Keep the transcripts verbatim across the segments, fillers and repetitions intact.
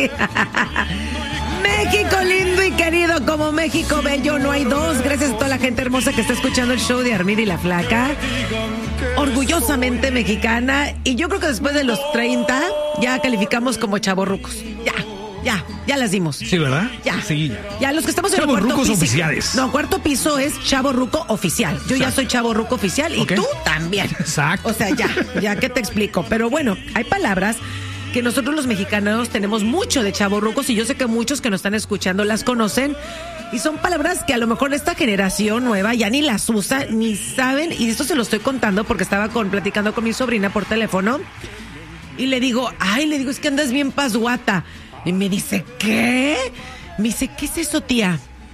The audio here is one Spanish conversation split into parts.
México lindo y querido, como México bello, no hay dos. Gracias a toda la gente hermosa que está escuchando el show de Armida y la Flaca. Orgullosamente mexicana. Y yo creo que después de los treinta ya calificamos como chavorrucos. Ya, ya, ya las dimos. Sí, ¿verdad? Ya. Sí, ya. Ya, los que estamos en el cuarto Chavorrucos piso. oficiales. No, cuarto piso es chavorruco oficial. Yo Exacto. ya soy chavorruco oficial y Ok. tú también. Exacto. O sea, ya, ya que te explico. Pero bueno, hay palabras que nosotros los mexicanos tenemos mucho de chavorrucos y yo sé que muchos que nos están escuchando las conocen y son palabras que a lo mejor esta generación nueva ya ni las usa ni saben, y esto se lo estoy contando porque estaba con, platicando con mi sobrina por teléfono y le digo, ay, le digo, es que andas bien pasguata. Y me dice, ¿qué? Me dice, ¿qué es eso, tía?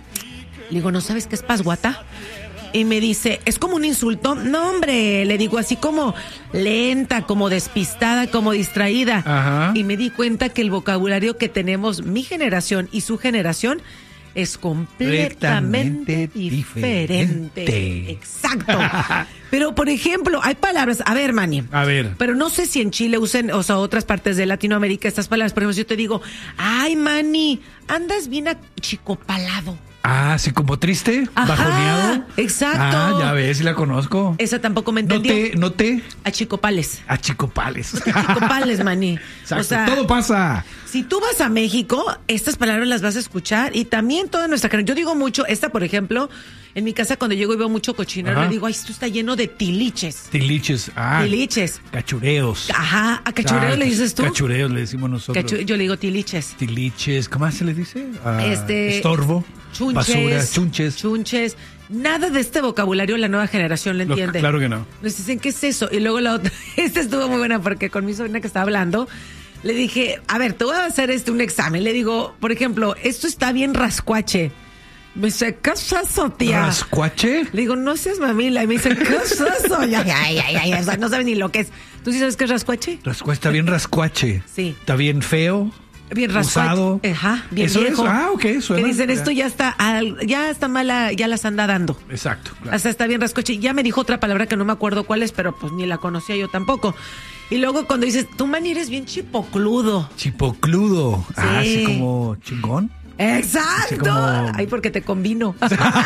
Le digo, ¿no sabes qué es pasguata? Y me dice, ¿es como un insulto? No, hombre, le digo, así como lenta, como despistada, como distraída. Ajá. Y me di cuenta que el vocabulario que tenemos mi generación y su generación es completamente Completamente diferente. diferente. Exacto. Pero, por ejemplo, hay palabras, a ver, Manny. A ver. Pero no sé si en Chile usen, o sea, otras partes de Latinoamérica, estas palabras. Por ejemplo, si yo te digo, ay, Manny, andas bien achicopalado. Ah, sí, como triste, Ajá, bajoneado. exacto. Ah, ya ves, sí la conozco. Esa tampoco me No entendió. te, no te, Achicopales. achicopales. Achicopales, Manny. Exacto, O sea, todo pasa. si tú vas a México, estas palabras las vas a escuchar y también toda nuestra generación. Yo digo mucho, esta, por ejemplo, en mi casa cuando llego y veo mucho cochinero, Ajá. le digo, ay, esto está lleno de tiliches. Tiliches, ah. Tiliches. Cachureos. Ajá, ¿a cachureos Ah, le dices tú? Cachureos le decimos nosotros. Cachu- yo le digo tiliches. Tiliches, ¿cómo se le dice? Ah, Este, estorbo. Chunches. Basura, chunches. Chunches. Nada de este vocabulario la nueva generación lo Lo- entiende. claro que no. Nos dicen, ¿qué es eso? Y luego la otra, esta estuvo muy buena porque con mi sobrina que estaba hablando, le dije, a ver, te voy a hacer este un examen. Le digo, por ejemplo, esto está bien rascuache. Me dice, ¿qué es eso, tía? ¿Rascuache? Le digo, no seas mamila. Y me dice, ¿qué es eso? Ya, ya, ya, ya, ya, o sea, no sabe ni lo que es. ¿Tú sí sabes qué es rascuache? Rascuache, está bien rascuache. Sí. Está bien feo. Bien rascuache. Usado. Ajá, bien ¿Eso viejo. es? Ah, ok, suena. Que dicen, Ya. esto ya está, al- ya está mala, ya las anda dando. Exacto. Claro. Hasta está bien rascoche. Ya me dijo otra palabra que no me acuerdo cuál es, pero pues ni la conocía yo tampoco. Y luego cuando dices, tú, Manny, eres bien chipocludo. Chipocludo. Ah, Sí. así como chingón. ¡Exacto! Así como- Ay, porque te combino.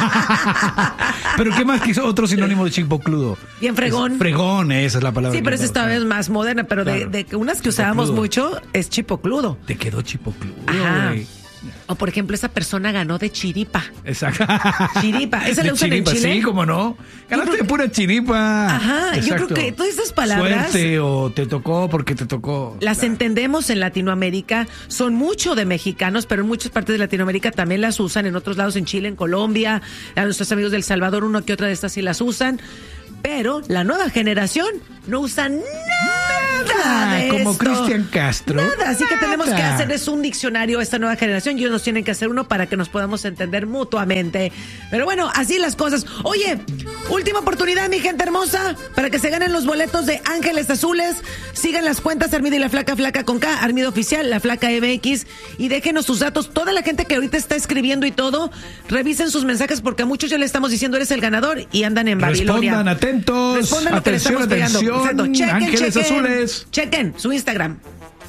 Pero ¿qué más quiso otro sinónimo de chipocludo? Bien fregón. Es fregón, esa es la palabra. Sí, pero que- esa esta vez más moderna, pero de, Claro. de que unas que usábamos Chipocludo. mucho es chipocludo. Te quedó chipocludo, Ajá. güey. O por ejemplo, esa persona ganó de chiripa. Exacto. Chiripa. ¿Esa De la usan en chiripa, Chile? Sí, cómo no. Ganaste de pura chiripa. Ajá, yo Exacto. creo que todas esas palabras- Suerte o te tocó porque te tocó. Las Claro. entendemos en Latinoamérica, son mucho de mexicanos, pero en muchas partes de Latinoamérica también las usan, en otros lados, en Chile, en Colombia, a nuestros amigos del Salvador, uno que otra de estas sí las usan, pero la nueva generación no usa nada de Como esto. Cristian Castro. Nada, así que tenemos que Nada. hacer es un diccionario a esta nueva generación y ellos nos tienen que hacer uno para que nos podamos entender mutuamente. Pero bueno, así las cosas. Oye, última oportunidad, mi gente hermosa, para que se ganen los boletos de Ángeles Azules. Sigan las cuentas Armida y la Flaca, Flaca con K, Armida Oficial, la Flaca M X, y déjenos sus datos. Toda la gente que ahorita está escribiendo y todo, revisen sus mensajes porque a muchos ya le estamos diciendo eres el ganador y andan en Babilonia. Respondan, atentos. Respondan lo que le atención, estamos pegando. atención. Exacto. Chequen, Ángeles chequen. Azules. Chequen su Instagram.